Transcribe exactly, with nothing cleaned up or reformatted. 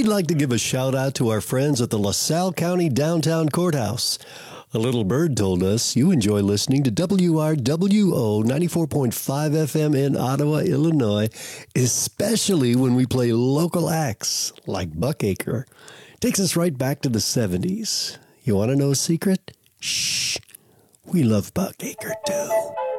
we'd like to give a shout out to our friends at the LaSalle County Downtown Courthouse. A little bird told us you enjoy listening to W R W O ninety-four point five F M in Ottawa, Illinois, especially when we play local acts like Buckacre. Takes us right back to the seventies. You want to know a secret? Shh. We love Buckacre, too.